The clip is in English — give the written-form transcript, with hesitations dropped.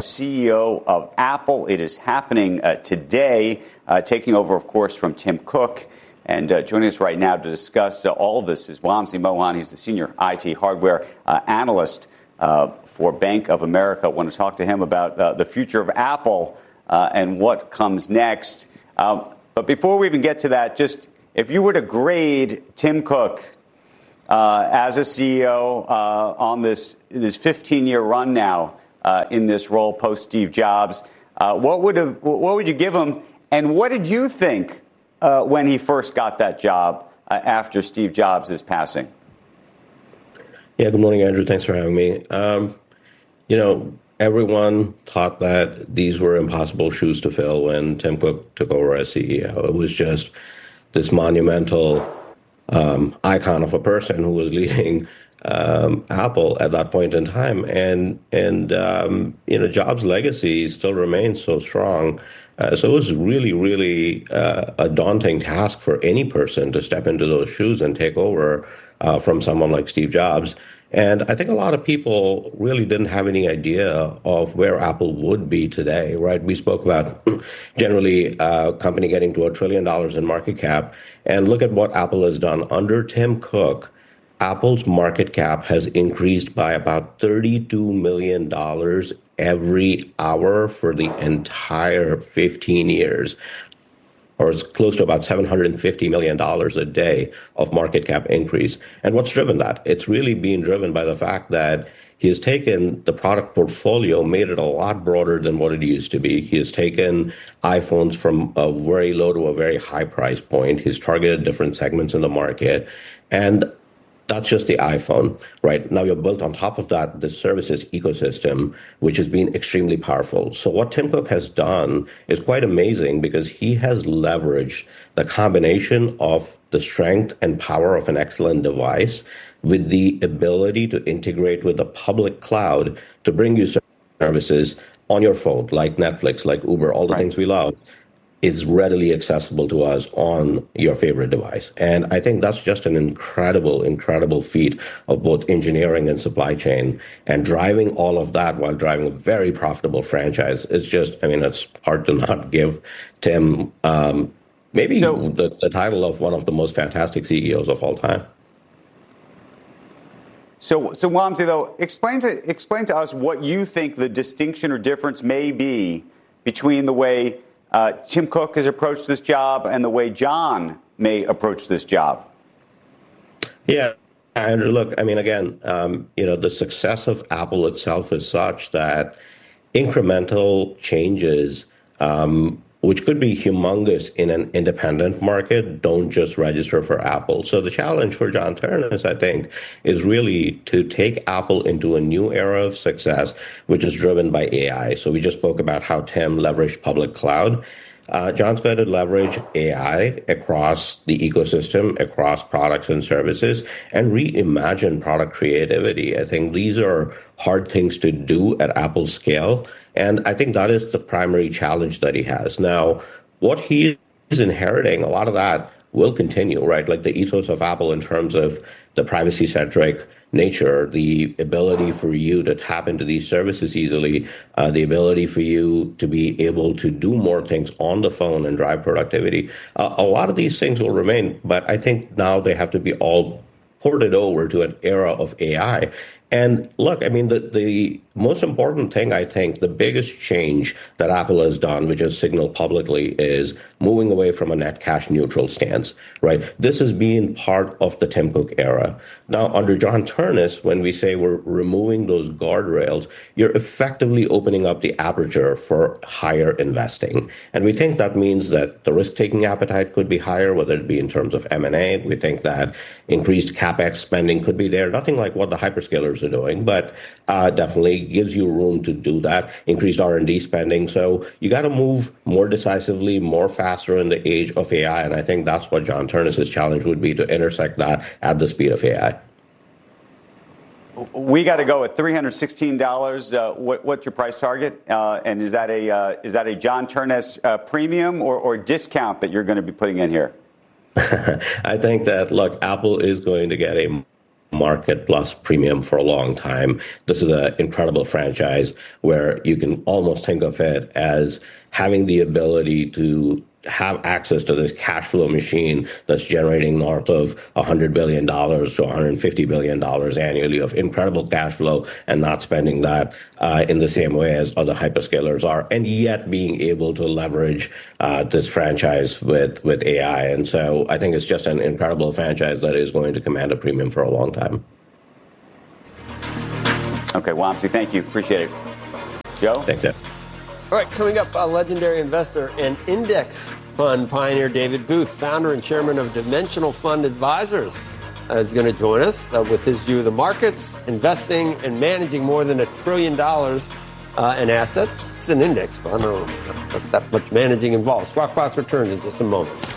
CEO of Apple. It is happening today, taking over, of course, from Tim Cook. And joining us right now to discuss all of this is Wamsi Mohan. He's the senior IT hardware analyst for Bank of America. I want to talk to him about the future of Apple and what comes next. But before we even get to that, just if you were to grade Tim Cook as a CEO on this 15-year run now in this role post Steve Jobs, what would you give him? And what did you think when he first got that job after Steve Jobs' passing? Yeah, good morning, Andrew. Thanks for having me. Everyone thought that these were impossible shoes to fill when Tim Cook took over as CEO. It was just this monumental icon of a person who was leading Apple at that point in time. And Jobs' legacy still remains so strong. So it was really, really a daunting task for any person to step into those shoes and take over from someone like Steve Jobs. And I think a lot of people really didn't have any idea of where Apple would be today, right? We spoke about generally a company getting to $1 trillion in market cap. And look at what Apple has done. Under Tim Cook, Apple's market cap has increased by about $32 million every hour for the entire 15 years. Or it's close to about $750 million a day of market cap increase. And what's driven that? It's really being driven by the fact that he has taken the product portfolio, made it a lot broader than what it used to be. He has taken iPhones from a very low to a very high price point. He's targeted different segments in the market. And that's just the iPhone, right? Now you're built on top of that, the services ecosystem, which has been extremely powerful. So what Tim Cook has done is quite amazing because he has leveraged the combination of the strength and power of an excellent device with the ability to integrate with the public cloud to bring you services on your phone, like Netflix, like Uber, all the things we love, is readily accessible to us on your favorite device. And I think that's just an incredible, incredible feat of both engineering and supply chain. And driving all of that while driving a very profitable franchise, it's just, it's hard to not give Tim the title of one of the most fantastic CEOs of all time. So Wamsi, though, explain to us what you think the distinction or difference may be between the way Tim Cook has approached this job and the way John may approach this job. Yeah, Andrew, look, again, the success of Apple itself is such that incremental changes, which could be humongous in an independent market, don't just register for Apple. So the challenge for John Ternus, I think, is really to take Apple into a new era of success, which is driven by AI. So we just spoke about how Tim leveraged public cloud. John's going to leverage AI across the ecosystem, across products and services, and reimagine product creativity. I think these are hard things to do at Apple's scale. And I think that is the primary challenge that he has. Now, what he is inheriting, a lot of that will continue, right? Like the ethos of Apple in terms of the privacy-centric nature, the ability for you to tap into these services easily, the ability for you to be able to do more things on the phone and drive productivity. A lot of these things will remain, but I think now they have to be all ported over to an era of AI. And look, the most important thing, I think, the biggest change that Apple has done, which is signaled publicly, is moving away from a net cash neutral stance, right? This has been part of the Tim Cook era. Now, under John Ternus, when we say we're removing those guardrails, you're effectively opening up the aperture for higher investing. And we think that means that the risk-taking appetite could be higher, whether it be in terms of M&A. We think that increased CapEx spending could be there. Nothing like what the hyperscalers are doing, but definitely gives you room to do that, increased R&D spending. So you got to move more decisively, more faster in the age of AI. And I think that's what John Ternus's challenge would be, to intersect that at the speed of AI. We got to go at $316. What's your price target? And is that a John Ternus premium or discount that you're going to be putting in here? I think that, look, Apple is going to get a market plus premium for a long time. This is an incredible franchise where you can almost think of it as having the ability to have access to this cash flow machine that's generating north of $100 billion to $150 billion annually of incredible cash flow, and not spending that in the same way as other hyperscalers are, and yet being able to leverage this franchise with AI. And so I think it's just an incredible franchise that is going to command a premium for a long time. Okay, Wamsi, thank you. Appreciate it. Joe? Thanks, Ed. All right, coming up, a legendary investor and index fund pioneer David Booth, founder and chairman of Dimensional Fund Advisors, is going to join us with his view of the markets, investing, and managing more than $1 trillion in assets. It's an index fund. I don't know what that much managing involves. Squawk Box returns in just a moment.